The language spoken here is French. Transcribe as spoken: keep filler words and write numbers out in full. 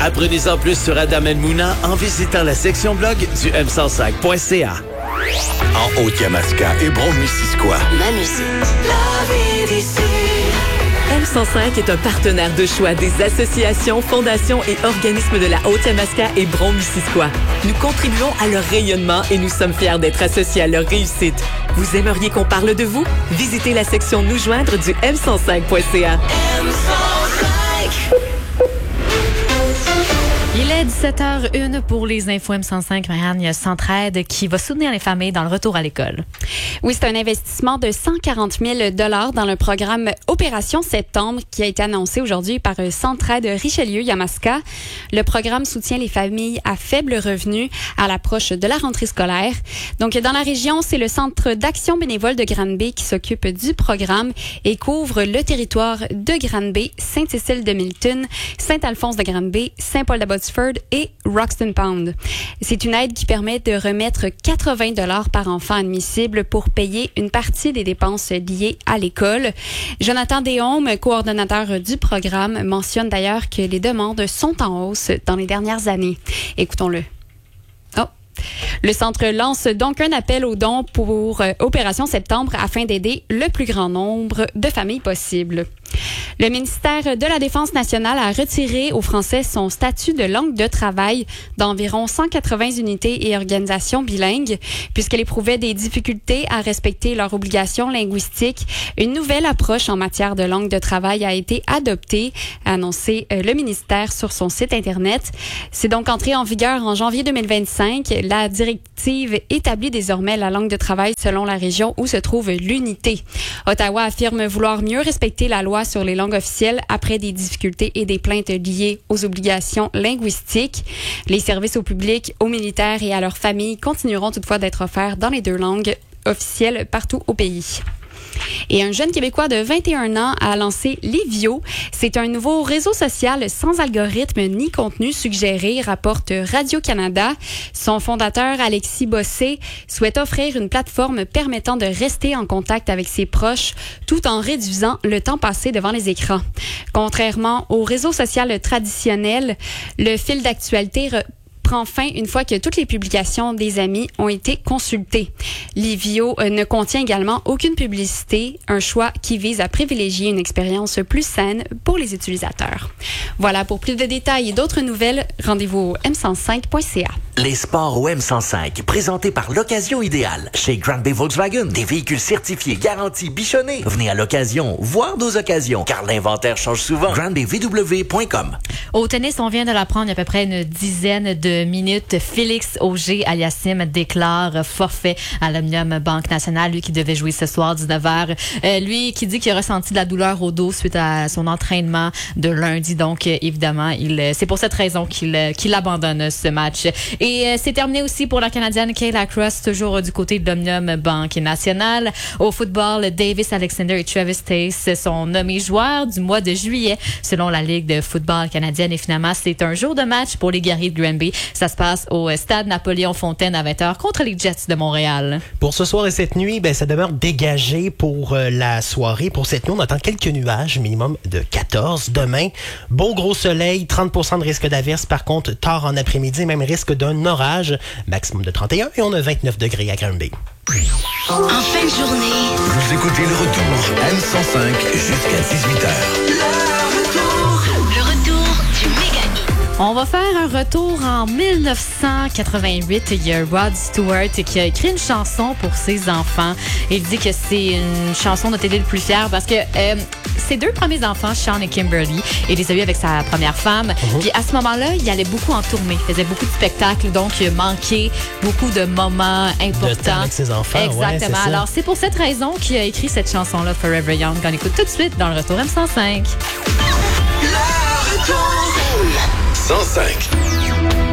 Apprenez-en plus sur Adam El Mouna en visitant la section blog du m cent cinq point c a. En Haute-Yamaska et Brome-Missisquoi. Ma musique. La vie d'ici. M cent cinq est un partenaire de choix des associations, fondations et organismes de la Haute-Yamaska et Brome-Missisquoi. Nous contribuons à leur rayonnement et nous sommes fiers d'être associés à leur réussite. Vous aimeriez qu'on parle de vous? Visitez la section Nous joindre du m cent cinq point c a. M cent cinq. Il est dix-sept heures une pour les infos M cent cinq. Marianne, il y a Centraide qui va soutenir les familles dans le retour à l'école. Oui, c'est un investissement de cent quarante mille dollars dans le programme Opération Septembre qui a été annoncé aujourd'hui par Centraide Richelieu-Yamaska. Le programme soutient les familles à faible revenu à l'approche de la rentrée scolaire. Donc, dans la région, c'est le Centre d'action bénévole de Granby qui s'occupe du programme et couvre le territoire de Granby, Sainte-Cécile-de-Milton, Saint-Alphonse-de-Granby, Saint-Paul-de-Botsford et Roxton Pound. C'est une aide qui permet de remettre quatre-vingts dollars par enfant admissible pour payer une partie des dépenses liées à l'école. Jonathan Déhomme, coordonnateur du programme, mentionne d'ailleurs que les demandes sont en hausse dans les dernières années. Écoutons-le. Oh. Le centre lance donc un appel aux dons pour euh, Opération Septembre afin d'aider le plus grand nombre de familles possible. Le ministère de la Défense nationale a retiré aux Français son statut de langue de travail d'environ cent quatre-vingts unités et organisations bilingues, puisqu'elle éprouvait des difficultés à respecter leurs obligations linguistiques. Une nouvelle approche en matière de langue de travail a été adoptée, a annoncé le ministère sur son site Internet. C'est donc entré en vigueur en janvier deux mille vingt-cinq. La directive établit désormais la langue de travail selon la région où se trouve l'unité. Ottawa affirme vouloir mieux respecter la loi sur les langues officielles après des difficultés et des plaintes liées aux obligations linguistiques. Les services au public, aux militaires et à leurs familles continueront toutefois d'être offerts dans les deux langues officielles partout au pays. Et un jeune Québécois de vingt et un ans a lancé Livio. C'est un nouveau réseau social sans algorithme ni contenu suggéré, rapporte Radio-Canada. Son fondateur, Alexis Bossé, souhaite offrir une plateforme permettant de rester en contact avec ses proches tout en réduisant le temps passé devant les écrans. Contrairement au réseau social traditionnel, le fil d'actualité re- prend fin une fois que toutes les publications des amis ont été consultées. Livio euh, ne contient également aucune publicité, un choix qui vise à privilégier une expérience plus saine pour les utilisateurs. Voilà, pour plus de détails et d'autres nouvelles, rendez-vous au m cent cinq point c a. Les sports au M cent cinq, présentés par l'Occasion Idéale. Chez Granby Volkswagen, des véhicules certifiés, garantis, bichonnés. Venez à l'Occasion, voir nos occasions, car l'inventaire change souvent. granby v w point com. Au tennis, on vient de l'apprendre il y a à peu près une dizaine de minutes. Félix Auger-Aliassime déclare forfait à l'Omnium Banque Nationale, lui qui devait jouer ce soir dix-neuf heures. Euh, lui qui dit qu'il a ressenti de la douleur au dos suite à son entraînement de lundi. Donc, euh, évidemment, il, c'est pour cette raison qu'il, euh, qu'il abandonne ce match. Et euh, c'est terminé aussi pour la Canadienne Kayla Cross, toujours euh, du côté de l'Omnium Banque Nationale. Au football, Davis Alexander et Travis Tace sont nommés joueurs du mois de juillet, selon la Ligue de football canadienne. Et finalement, c'est un jour de match pour les guerriers de Granby. Ça se passe au stade Napoléon-Fontaine à vingt heures contre les Jets de Montréal. Pour ce soir et cette nuit, ben, ça demeure dégagé pour euh, la soirée. Pour cette nuit, on attend quelques nuages, minimum de quatorze. Demain, beau gros soleil, trente pour cent de risque d'averse. Par contre, tard en après-midi, même risque d'un orage, maximum de trente et un, et on a vingt-neuf degrés à Granby. En fin de journée. Vous écoutez le retour M cent cinq jusqu'à dix-huit heures. Le retour. Le retour du méga hit. On va faire un retour en dix-neuf cent quatre-vingt-huit. Il y a Rod Stewart qui a écrit une chanson pour ses enfants. Il dit que c'est une chanson dont il est le plus fier parce que euh, ses deux premiers enfants, Sean et Kimberly, il les a eu avec sa première femme. Uh-huh. Puis à ce moment-là, il allait beaucoup en tournée. Il faisait beaucoup de spectacles, donc il manquait beaucoup de moments importants. De temps avec ses enfants. Exactement. Ouais, c'est Alors c'est pour cette raison qu'il a écrit cette chanson-là, Forever Young, qu'on écoute tout de suite dans le retour M cent cinq. Le retour cent cinq.